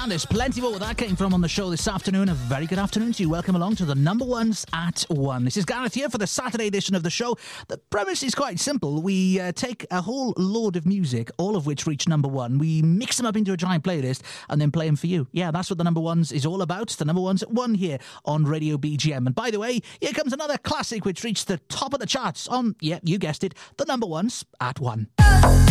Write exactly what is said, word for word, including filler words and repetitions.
And there's plenty more where that came from on the show this afternoon. A very good afternoon to you. Welcome along to the number ones at one. This is Gareth here for the Saturday edition of the show. The premise is quite simple. We uh, take a whole load of music, all of which reach number one. We mix them up into a giant playlist and then play them for you. Yeah, that's what the number ones is all about. The number ones at one here on Radio B G M. And by the way, here comes another classic which reached the top of the charts on, yeah, you guessed it, the number ones at one.